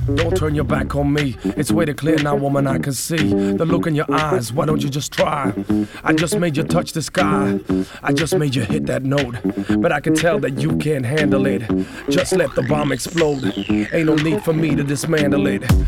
Don't turn your back on me. It's way too clear now, woman, I can see the look in your eyes. Why don't you just try? I just made you touch the sky. I just made you hit that note. But I can tell that you can't handle it. Just let the bomb explode. Ain't no need for me to dismantle it.